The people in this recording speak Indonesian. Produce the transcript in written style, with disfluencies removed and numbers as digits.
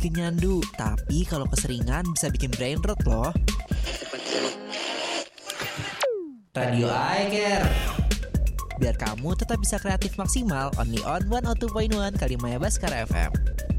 bikin nyandu, tapi kalau keseringan bisa bikin brain rot loh. Radio iCare, biar kamu tetap bisa kreatif maksimal. Only on 102.1 Kalimaya Baskara FM.